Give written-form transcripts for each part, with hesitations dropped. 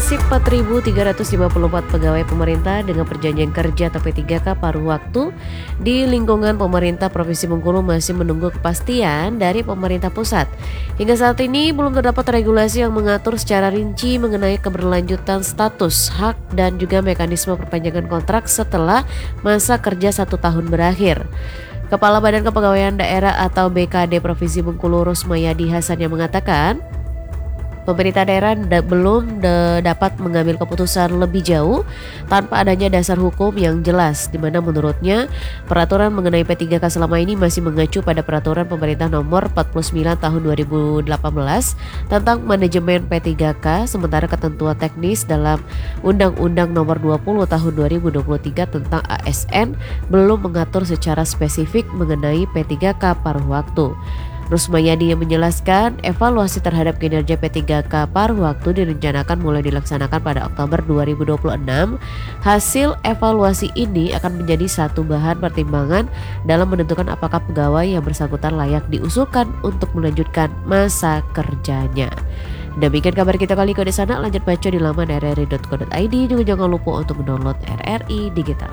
nasib 4.354 pegawai pemerintah dengan perjanjian kerja atau P3K paruh waktu di lingkungan pemerintah Provinsi Bengkulu masih menunggu kepastian dari pemerintah pusat. Hingga saat ini belum terdapat regulasi yang mengatur secara rinci mengenai keberlanjutan status, hak, dan juga mekanisme perpanjangan kontrak setelah masa kerja 1 tahun berakhir. Kepala Badan Kepegawaian Daerah atau BKD Provinsi Bengkulu Rusmayadi Hasan yang mengatakan, pemerintah daerah belum dapat mengambil keputusan lebih jauh tanpa adanya dasar hukum yang jelas, di mana menurutnya peraturan mengenai P3K selama ini masih mengacu pada peraturan pemerintah nomor 49 tahun 2018 tentang manajemen P3K, sementara ketentuan teknis dalam Undang-Undang nomor 20 tahun 2023 tentang ASN belum mengatur secara spesifik mengenai P3K paruh waktu. Rusmayadi yang menjelaskan evaluasi terhadap kinerja P3K paruh waktu direncanakan mulai dilaksanakan pada Oktober 2026. Hasil evaluasi ini akan menjadi satu bahan pertimbangan dalam menentukan apakah pegawai yang bersangkutan layak diusulkan untuk melanjutkan masa kerjanya. Demikian kabar kita kali ini. Sana lanjut baca di laman rri.co.id. Juga jangan lupa untuk mendownload RRI Digital.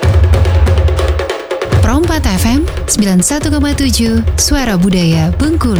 Pro 4 FM 91,7 Suara Budaya Bengkulu.